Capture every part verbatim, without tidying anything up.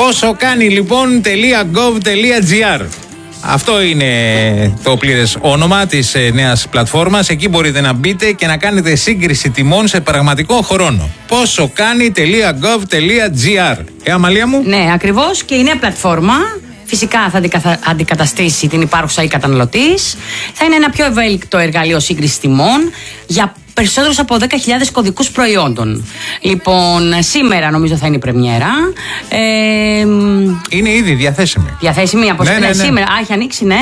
Πόσο κάνει λοιπόν .gov.gr. Αυτό είναι το πλήρες όνομα της ε, νέας πλατφόρμας. Εκεί μπορείτε να μπείτε και να κάνετε σύγκριση τιμών σε πραγματικό χρόνο. Πόσο κάνει .gov.gr. Ε, Αμαλία μου. Ναι, ακριβώς, και η νέα πλατφόρμα φυσικά θα αντικαθα... αντικαταστήσει την υπάρχουσα ή καταναλωτής. Θα είναι ένα πιο ευέλικτο εργαλείο σύγκρισης τιμών για περισσότερους από δέκα χιλιάδες κωδικούς προϊόντων. Λοιπόν, σήμερα νομίζω θα είναι η πρεμιέρα. Ε, είναι ήδη διαθέσιμη. Διαθέσιμη από ναι, ναι, ναι. σήμερα. Α, έχει ανοίξει, ναι.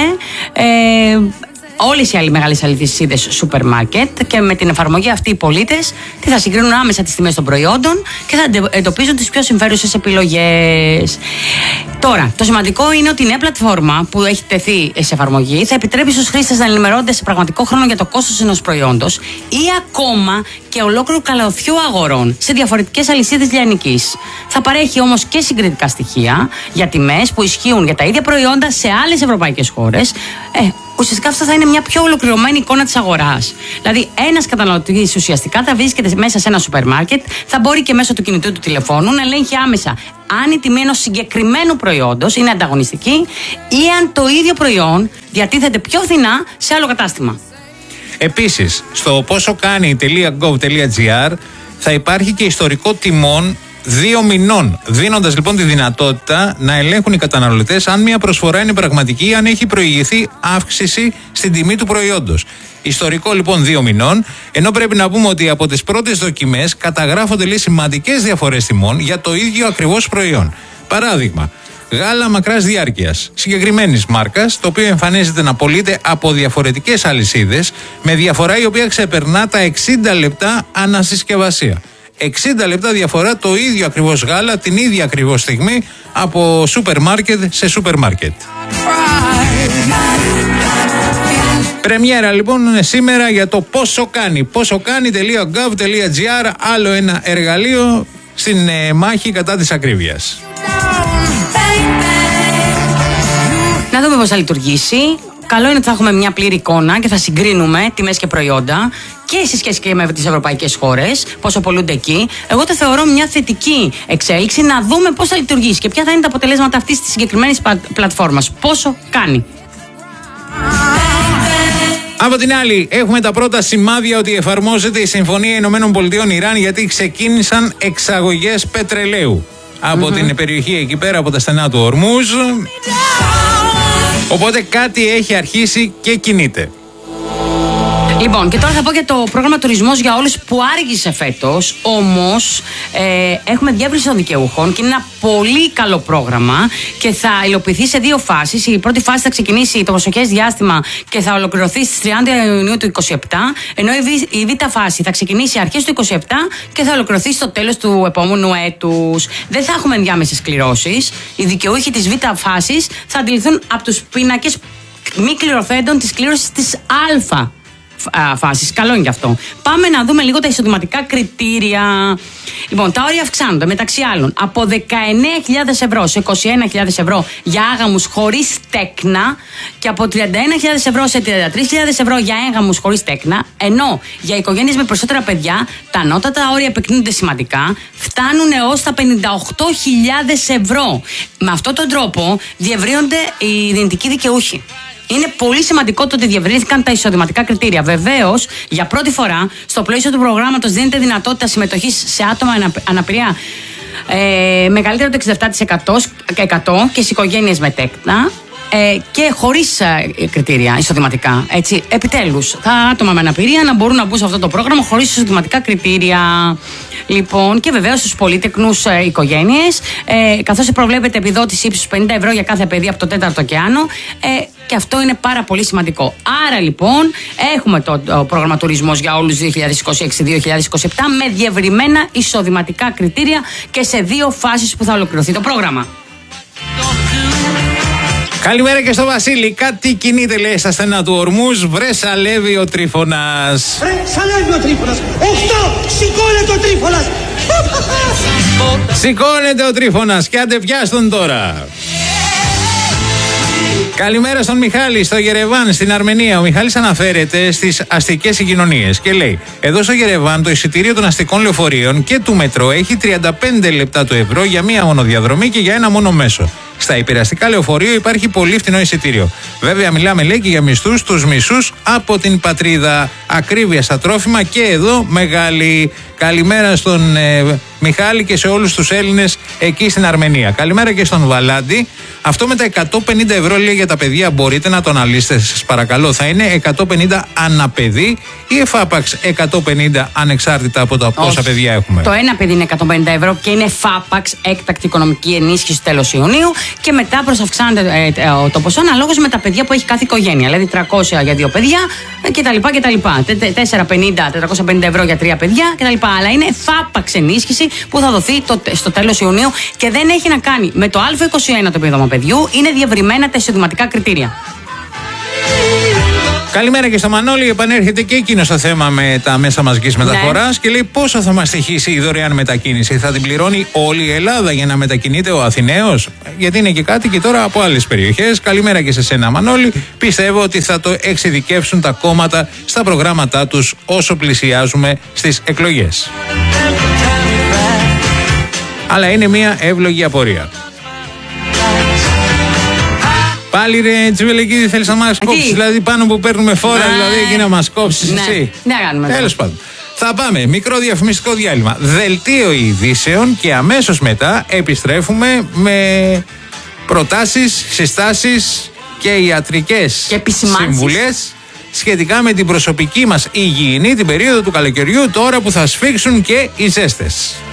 Ε, Όλες οι άλλοι μεγάλες αλυσίδες σούπερ μάρκετ, και με την εφαρμογή αυτή οι πολίτες τι θα συγκρίνουν άμεσα τις τιμές των προϊόντων και θα εντοπίζουν τις πιο συμφέρουσες επιλογές. Τώρα, το σημαντικό είναι ότι η νέα πλατφόρμα που έχει τεθεί σε εφαρμογή θα επιτρέπει στους χρήστες να ενημερώνονται σε πραγματικό χρόνο για το κόστος ενός προϊόντος ή ακόμα και ολόκληρου καλωθιού αγορών σε διαφορετικές αλυσίδες λιανικής. Θα παρέχει όμως και συγκριτικά στοιχεία για τιμές που ισχύουν για τα ίδια προϊόντα σε άλλες ευρωπαϊκές χώρες. Ε, Ουσιαστικά αυτό θα είναι μια πιο ολοκληρωμένη εικόνα της αγοράς. Δηλαδή, ένας καταναλωτής ουσιαστικά θα βρίσκεται μέσα σε ένα σούπερ μάρκετ, θα μπορεί και μέσω του κινητού του τηλεφώνου να ελέγχει άμεσα αν η τιμή ενός συγκεκριμένου προϊόντος είναι ανταγωνιστική ή αν το ίδιο προϊόν διατίθεται πιο φθηνά σε άλλο κατάστημα. Επίσης, στο πόσο κάνει .gov.gr θα υπάρχει και ιστορικό τιμών δύο μηνών, δίνοντας λοιπόν τη δυνατότητα να ελέγχουν οι καταναλωτές αν μια προσφορά είναι πραγματική ή αν έχει προηγηθεί αύξηση στην τιμή του προϊόντος. Ιστορικό λοιπόν δύο μηνών, ενώ πρέπει να πούμε ότι από τις πρώτες δοκιμές καταγράφονται λέει σημαντικές διαφορές τιμών για το ίδιο ακριβώς προϊόν. Παράδειγμα, γάλα μακράς διάρκειας συγκεκριμένης μάρκας, το οποίο εμφανίζεται να πωλείται από διαφορετικές αλυσίδες με διαφορά η οποία ξεπερνά τα εξήντα λεπτά ανασυσκευασία. εξήντα λεπτά διαφορά το ίδιο ακριβώς γάλα την ίδια ακριβώς στιγμή από σούπερ μάρκετ σε σούπερ μάρκετ. Πρεμιέρα λοιπόν σήμερα για το πόσο κάνει. Πόσο κάνει .gov.gr, άλλο ένα εργαλείο στην ε, μάχη κατά της ακρίβειας. Να δούμε πώς θα λειτουργήσει. Καλό είναι ότι θα έχουμε μια πλήρη εικόνα και θα συγκρίνουμε τιμές και προϊόντα και σε σχέση και με τις ευρωπαϊκές χώρες, πόσο πολλούνται εκεί. Εγώ το θεωρώ μια θετική εξέλιξη, να δούμε πώς θα λειτουργήσει και ποια θα είναι τα αποτελέσματα αυτής της συγκεκριμένης πλατφόρμας. Πόσο κάνει. Από την άλλη, έχουμε τα πρώτα σημάδια ότι εφαρμόζεται η Συμφωνία Ηνωμένων Πολιτειών Ιράν, γιατί ξεκίνησαν εξαγωγές πετρελαίου από mm-hmm. την περιοχή εκεί πέρα, από τα στενά του Ορμούζ. Οπότε κάτι έχει αρχίσει και κινείται. Λοιπόν, και τώρα θα πω για το πρόγραμμα τουρισμός για όλους που άργησε φέτος. Όμως ε, έχουμε διεύρυνση των δικαιούχων και είναι ένα πολύ καλό πρόγραμμα και θα υλοποιηθεί σε δύο φάσεις. Η πρώτη φάση θα ξεκινήσει το προσεχές διάστημα και θα ολοκληρωθεί στις τριάντα Ιουνίου του είκοσι επτά, ενώ η, η β' φάση θα ξεκινήσει αρχές του είκοσι επτά και θα ολοκληρωθεί στο τέλος του επόμενου έτους. Δεν θα έχουμε ενδιάμεσες κληρώσεις. Οι δικαιούχοι της β' φάσης θα αντιληφθούν από τους πίνακες μη κληρωθέντων της κλήρωσης της α φάσεις. Καλό είναι γι' αυτό. Πάμε να δούμε λίγο τα εισοδηματικά κριτήρια. Λοιπόν, τα όρια αυξάνονται μεταξύ άλλων από δεκαεννέα χιλιάδες ευρώ σε είκοσι ένα χιλιάδες ευρώ για άγαμους χωρίς τέκνα και από τριάντα ένα χιλιάδες ευρώ σε τριάντα τρεις χιλιάδες ευρώ για έγαμους χωρίς τέκνα, ενώ για οικογένειες με περισσότερα παιδιά τα ανώτατα όρια επεκτείνονται σημαντικά, φτάνουν έως τα πενήντα οκτώ χιλιάδες ευρώ. Με αυτόν τον τρόπο διευρύνονται οι δυνητικοί δικαιούχοι. Είναι πολύ σημαντικό το ότι διευρύνθηκαν τα εισοδηματικά κριτήρια. Βεβαίως, για πρώτη φορά, στο πλαίσιο του προγράμματος δίνεται δυνατότητα συμμετοχής σε άτομα αναπηρία ε, μεγαλύτερο το εξήντα επτά τοις εκατό και σε οικογένειες με τέκνα. Ε, και χωρίς ε, κριτήρια εισοδηματικά. Έτσι, επιτέλους, τα άτομα με αναπηρία να μπορούν να μπουν σε αυτό το πρόγραμμα χωρίς εισοδηματικά κριτήρια. Λοιπόν, και βεβαίως στους πολύτεκνους ε, οικογένειες, ε, καθώς προβλέπεται επιδότηση ύψους πενήντα ευρώ για κάθε παιδί από το τέταρτο και άνω. Ε, και αυτό είναι πάρα πολύ σημαντικό. Άρα λοιπόν, έχουμε το, το πρόγραμμα τουρισμός για όλους δύο χιλιάδες είκοσι έξι δύο χιλιάδες είκοσι επτά με διευρυμένα εισοδηματικά κριτήρια και σε δύο φάσεις που θα ολοκληρωθεί το πρόγραμμα. Καλημέρα και στο Βασίλη. Κάτι κινείται, λέει, στα στενά του Ορμούζ. Βρε σαλεύει ο Τρίφωνας. Βρε σαλεύει ο Τρίφωνας. Οχτώ, σηκώνεται ο Τρίφωνας. Σηκώνεται ο Τρίφωνας και άντε πιάστον τώρα. Καλημέρα στον Μιχάλη, στο Γερεβάν, στην Αρμενία. Ο Μιχάλης αναφέρεται στις αστικές συγκοινωνίες και λέει: εδώ στο Γερεβάν το εισιτήριο των αστικών λεωφορείων και του μετρό έχει τριάντα πέντε λεπτά το ευρώ για μία μόνο διαδρομή και για ένα μόνο μέσο. Στα υπεραστικά λεωφορείο υπάρχει πολύ φθηνό εισιτήριο. Βέβαια, μιλάμε λέει και για μισθούς τους μισούς από την πατρίδα. Ακρίβεια στα τρόφιμα και εδώ μεγάλη. Καλημέρα στον ε, Μιχάλη και σε όλους τους Έλληνες εκεί στην Αρμενία. Καλημέρα και στον Βαλάντη. Αυτό με τα εκατόν πενήντα ευρώ λέει για τα παιδιά, μπορείτε να το αναλύσετε, σας παρακαλώ. Θα είναι εκατόν πενήντα αναπαιδί ή εφάπαξ εκατόν πενήντα ανεξάρτητα από τα πόσα παιδιά έχουμε? Το ένα παιδί είναι εκατόν πενήντα ευρώ και είναι εφάπαξ έκτακτη οικονομική ενίσχυση τέλος Ιουνίου και μετά προσαυξάνεται ε, ε, ε, το ποσό αναλόγως με τα παιδιά που έχει κάθε οικογένεια. Δηλαδή τριακόσια για δύο παιδιά κτλ. τετρακόσια πενήντα ευρώ για τρία παιδιά κτλ. Αλλά είναι εφάπαξ ενίσχυση που θα δοθεί το, στο τέλος Ιουνίου και δεν έχει να κάνει με το Α είκοσι ένα το επίδομα παιδιού, είναι διευρυμένα τα εισοδηματικά κριτήρια. Καλημέρα και στο Μανώλη. Επανέρχεται και εκείνο στο θέμα με τα μέσα μαζικής μεταφοράς ναι. και λέει πόσο θα μας στοιχήσει η δωρεάν μετακίνηση. Θα την πληρώνει όλη η Ελλάδα για να μετακινείται ο Αθηναίος? Γιατί είναι και κάτι και τώρα από άλλες περιοχές. Καλημέρα και σε σένα, Μανώλη. Πιστεύω ότι θα το εξειδικεύσουν τα κόμματα στα προγράμματά τους όσο πλησιάζουμε στις εκλογές. Αλλά είναι μια εύλογη απορία. Πάλι ρε Τσιβελεκίδη, θέλεις να μας κόψεις? Δηλαδή πάνω που παίρνουμε φόρα, ναι. δηλαδή εκεί να μας κόψεις ναι. εσύ. Ναι, κάνουμε. Τέλος πάντων. Θα πάμε μικρό διαφημιστικό διάλειμμα. Δελτίο ειδήσεων και αμέσως μετά επιστρέφουμε με προτάσεις, συστάσεις και ιατρικές και συμβουλές σχετικά με την προσωπική μας υγιεινή την περίοδο του καλοκαιριού, τώρα που θα σφίξουν και οι ζέστες.